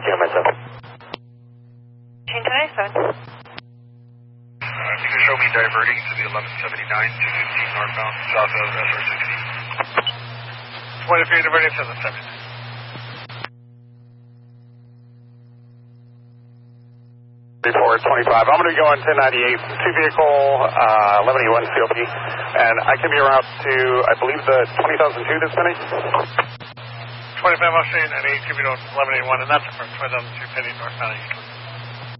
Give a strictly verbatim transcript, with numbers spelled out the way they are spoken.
fourteen on my seven. fourteen ten eighty-seven. Uh, you can show me diverting to the eleven seventy-nine, two fifteen northbound, south of S R sixty. twenty-three diverting to the seven. Report twenty-five. I'm going to go on ten ninety-eight, two vehicle, uh, eleven eighty-one C O P, and I can be around to, I believe, the twenty thousand two this minute. twenty-five Austin and eight, give me eleven eighty-one, and that's from twenty thousand two, Penny northbound.